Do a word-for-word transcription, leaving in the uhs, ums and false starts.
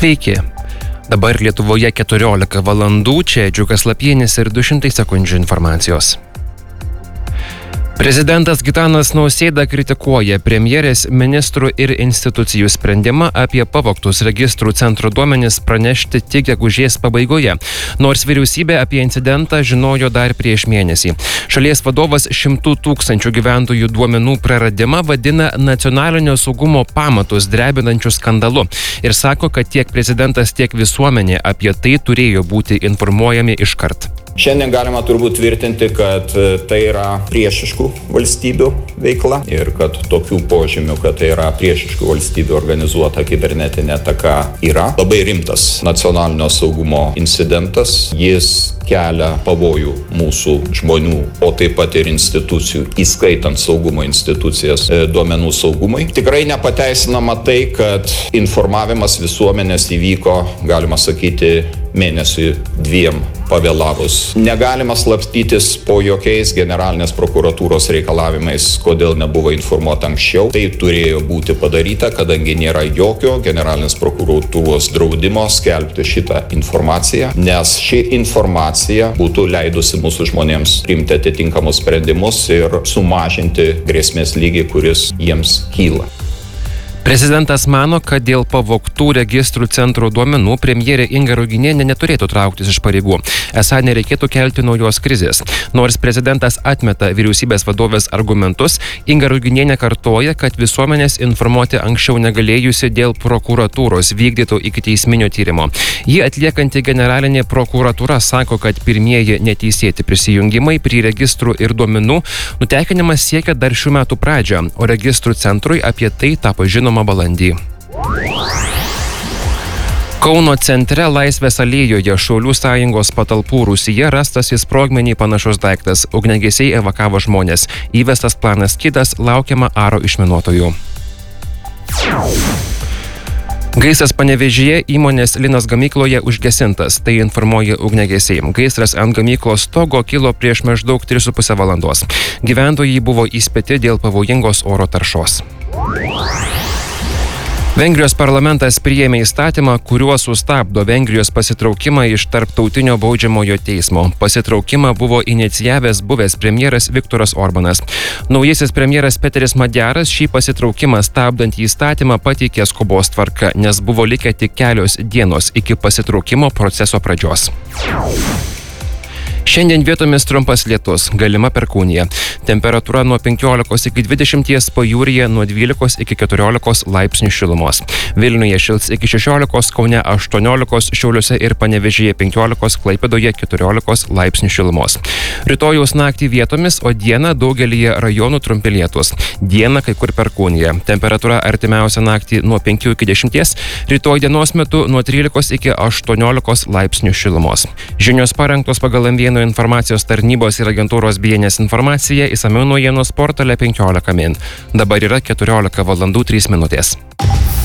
Sveiki. Dabar Lietuvoje keturiolika valandų, čia Džiugas Lapienis ir du šimtai sekundžių informacijos. Prezidentas Gitanas Nausėda kritikuoja premjerės, ministrų ir institucijų sprendimą apie pavogtus registrų centro duomenis pranešti tik gegužės pabaigoje, nors vyriausybė apie incidentą žinojo dar prieš mėnesį. Šalies vadovas šimtų tūkstančių gyventojų duomenų praradimą vadina nacionalinio saugumo pamatus drebinančiu skandalu ir sako, kad tiek prezidentas, tiek visuomenė apie tai turėjo būti informuojami iškart. Šiandien galima turbūt tvirtinti, kad tai yra priešiškų valstybių veikla ir kad tokių požymių, kad tai yra priešiškų valstybių organizuota kibernetinė ataka yra. Labai rimtas nacionalinio saugumo incidentas, jis kelia pavojų mūsų žmonių, o taip pat ir institucijų, įskaitant saugumo institucijas, duomenų saugumui. Tikrai nepateisinama tai, kad informavimas visuomenės įvyko, galima sakyti, mėnesiui dviem pavėlavus. Negalima slapstytis po jokiais generalinės prokuratūros reikalavimais, kodėl nebuvo informuota anksčiau. Tai turėjo būti padaryta, kadangi nėra jokio generalinės prokuratūros draudimo skelbti šitą informaciją, nes ši informacija būtų leidusi mūsų žmonėms priimti atitinkamus sprendimus ir sumažinti grėsmės lygį, kuris jiems kyla. Prezidentas mano, kad dėl pavogtų registrų centro duomenų premjerė Inga Ruginienė neturėtų trauktis iš pareigų. Esą nereikėtų kelti naujos krizės. Nors prezidentas atmeta vyriausybės vadovės argumentus, Inga Ruginienė kartoja, kad visuomenės informuoti anksčiau negalėjusi dėl prokuratūros vykdyto ikiteisminio tyrimo. Jį atliekanti generalinė prokuratūra sako, kad pirmieji neteisėti prisijungimai prie registrų ir duomenų nutekinimas siekia dar šių metų pradžią, o registrų centrui apie tai tapo žinoma balandį. Kauno centre Laisvės alėjoje Šaulių sąjungos patalpų rūsyje rastas į sprogmenį panašus daiktas. Ugniagesiai evakavo žmonės. Įvestas planas Kidas, laukiama aro išminuotojų. Gaisras Panevėžyje įmonės Linas gamykloje užgesintas, tai informuoja ugniagesiai. Gaisras ant gamyklos stogo kilo prieš maždaug tris su puse valandos. Gyventojai buvo įspėti dėl pavojingos oro taršos. Vengrijos parlamentas priėmė įstatymą, kuriuo sustabdo Vengrijos pasitraukimą iš tarptautinio baudžiamojo teismo. Pasitraukimą buvo inicijavęs buvęs premjeras Viktoras Orbanas. Naujasis premjeras Peteris Madjaras šį pasitraukimą stabdantį įstatymą pateikė skubos tvarka, nes buvo likę tik kelios dienos iki pasitraukimo proceso pradžios. Šiandien vietomis trumpas lietus, galima perkūnija. Temperatūra nuo penkiolikos iki dvidešimties, pajūryje nuo dvylikos iki keturiolikos laipsnių šilumos. Vilniuje šils iki šešiolikos, Kaune aštuoniolikos, Šiauliuose ir Panevėžyje penkiolikos, Klaipėdoje keturiolikos laipsnių šilumos. Rytojaus naktį vietomis, o dieną daugelyje rajonų trumpi lietus. Dieną kai kur perkūnija. Temperatūra artimiausią naktį nuo penkių iki dešimties, rytoj dienos metu nuo trylikos iki aštuoniolikos laipsnių šilumos. Žinios parengtos pagal M vienas informacijos tarnybos ir agentūros B N S informacija, išsamiau naujienos portale penkiolika min. Dabar yra keturiolika valandų trys minutės.